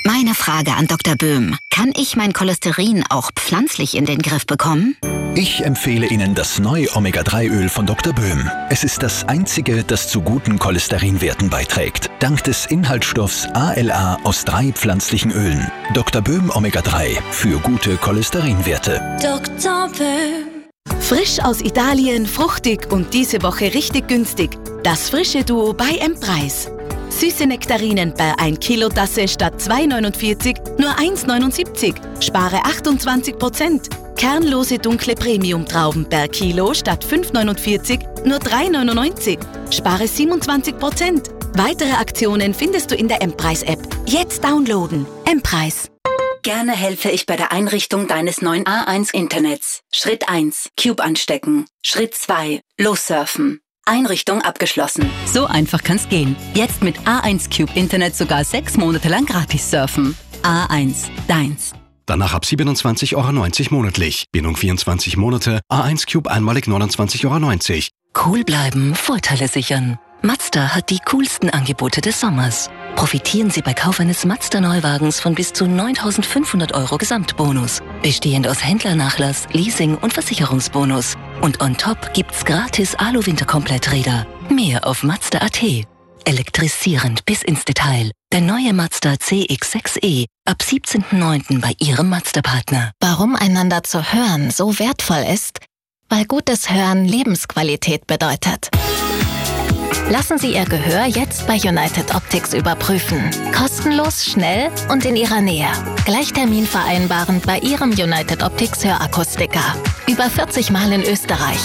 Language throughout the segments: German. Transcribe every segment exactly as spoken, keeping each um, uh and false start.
Meine Frage an Doktor Böhm. Kann ich mein Cholesterin auch pflanzlich in den Griff bekommen? Ich empfehle Ihnen das neue Omega drei Öl von Doktor Böhm. Es ist das einzige, das zu guten Cholesterinwerten beiträgt. Dank des Inhaltsstoffs A L A aus drei pflanzlichen Ölen. Doktor Böhm Omega drei für gute Cholesterinwerte. Doktor Böhm. Frisch aus Italien, fruchtig und diese Woche richtig günstig. Das frische Duo bei M-Preis. Süße Nektarinen bei ein Kilo Tasse statt zwei neunundvierzig nur eins neunundsiebzig. Spare achtundzwanzig Prozent. Kernlose dunkle Premium-Trauben per Kilo statt fünf neunundvierzig nur drei neunundneunzig. Spare siebenundzwanzig Prozent. Weitere Aktionen findest du in der M-Preis-App. Jetzt downloaden. M-Preis. Gerne helfe ich bei der Einrichtung deines neuen A eins Internets. Schritt eins. Cube anstecken. Schritt zwei. Lossurfen. Einrichtung abgeschlossen. So einfach kann's gehen. Jetzt mit A eins Cube Internet sogar sechs Monate lang gratis surfen. A eins, deins. Danach ab siebenundzwanzig Euro neunzig monatlich. Bindung vierundzwanzig Monate. A eins Cube einmalig neunundzwanzig Euro neunzig. Cool bleiben, Vorteile sichern. Mazda hat die coolsten Angebote des Sommers. Profitieren Sie bei Kauf eines Mazda-Neuwagens von bis zu neuntausendfünfhundert Euro Gesamtbonus. Bestehend aus Händlernachlass, Leasing und Versicherungsbonus. Und on top gibt's gratis Alu-Winterkompletträder. Mehr auf Mazda Punkt A T. Elektrisierend bis ins Detail. Der neue Mazda C X sechs E. Ab siebzehnten neunten bei Ihrem Mazda-Partner. Warum einander zu hören so wertvoll ist? Weil gutes Hören Lebensqualität bedeutet. Lassen Sie Ihr Gehör jetzt bei United Optics überprüfen. Kostenlos, schnell und in Ihrer Nähe. Gleich Termin vereinbaren bei Ihrem United Optics Hörakustiker. Über vierzig Mal in Österreich.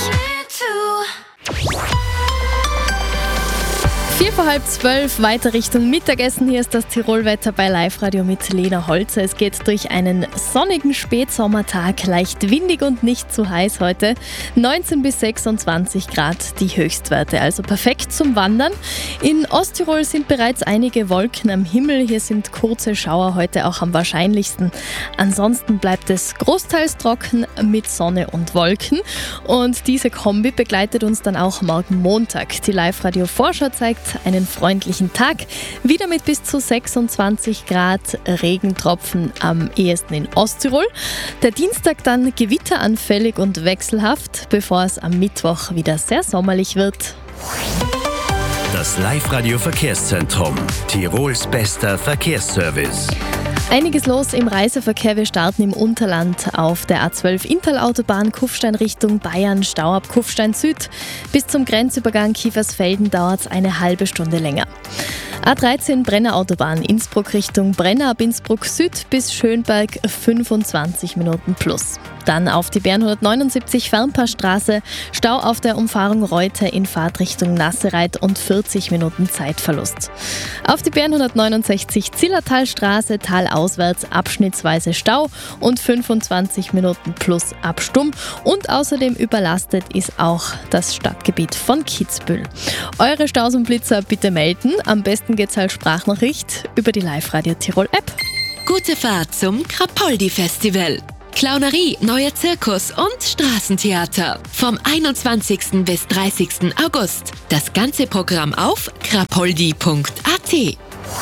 Vier vor halb zwölf, weiter Richtung Mittagessen. Hier ist das Tirolwetter bei Live-Radio mit Lena Holzer. Es geht durch einen sonnigen Spätsommertag, leicht windig und nicht zu heiß heute. neunzehn bis sechsundzwanzig Grad die Höchstwerte, also perfekt zum Wandern. In Osttirol sind bereits einige Wolken am Himmel. Hier sind kurze Schauer heute auch am wahrscheinlichsten. Ansonsten bleibt es großteils trocken mit Sonne und Wolken. Und diese Kombi begleitet uns dann auch morgen Montag. Die Live-Radio-Vorschau zeigt einen freundlichen Tag, wieder mit bis zu sechsundzwanzig Grad, Regentropfen am ehesten in Osttirol. Der Dienstag dann gewitteranfällig und wechselhaft, bevor es am Mittwoch wieder sehr sommerlich wird. Das Live-Radio-Verkehrszentrum, Tirols bester Verkehrsservice. Einiges los im Reiseverkehr. Wir starten im Unterland auf der A zwölf Inntal-Autobahn Kufstein Richtung Bayern, Stau ab Kufstein Süd. Bis zum Grenzübergang Kiefersfelden dauert es eine halbe Stunde länger. A dreizehn Brenner Autobahn Innsbruck Richtung Brenner ab Innsbruck Süd bis Schönberg fünfundzwanzig Minuten plus. Dann auf die B R hundertneunundsiebzig Fernpassstraße, Stau auf der Umfahrung Reute in Fahrtrichtung Nassereit und vierzig Minuten Zeitverlust. Auf die B R hundertneunundsechzig Zillertalstraße talauswärts abschnittsweise Stau und fünfundzwanzig Minuten plus ab Stumm. Und außerdem überlastet ist auch das Stadtgebiet von Kitzbühel. Eure Staus und Blitzer bitte melden. Am besten geht's als Sprachnachricht über die Live-Radio Tirol App. Gute Fahrt zum Krapoldi Festival. Clownerie, neuer Zirkus und Straßentheater. Vom einundzwanzigsten bis dreißigsten August. Das ganze Programm auf krapoldi punkt a t.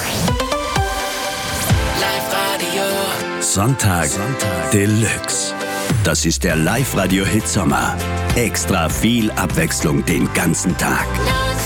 Sonntag, Sonntag Deluxe. Das ist der Live-Radio-Hit Sommer. Extra viel Abwechslung den ganzen Tag.